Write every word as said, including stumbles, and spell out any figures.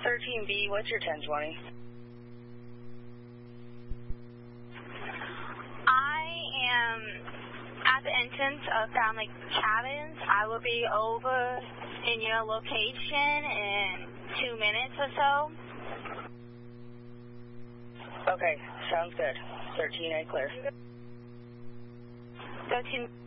thirteen B, what's your ten twenty? I am at the entrance of Family Cabins. I will be over in your location in two minutes or so. Okay, sounds good. thirteen A clear. thirteen